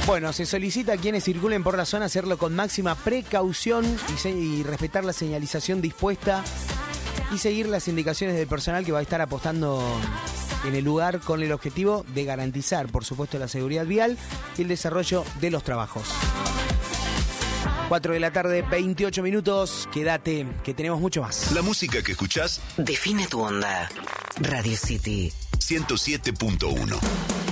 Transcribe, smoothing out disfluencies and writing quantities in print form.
Bueno, se solicita a quienes circulen por la zona hacerlo con máxima precaución y respetar la señalización dispuesta y seguir las indicaciones del personal que va a estar apostando en el lugar con el objetivo de garantizar, por supuesto, la seguridad vial y el desarrollo de los trabajos. 4 de la tarde, 28 minutos. Quédate, que tenemos mucho más. La música que escuchás define tu onda. Radio City 107.1.